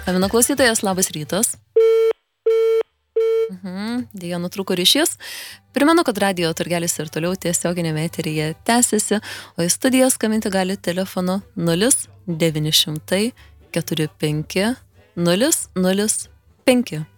Skambina klausytojas, labas rytas. Dėja, nutrūko ryšys. Primenu, kad radijo turgelis ir toliau tiesioginėme eteryje tęsiasi, o į studiją skambinti gali telefonu 0900 45 005.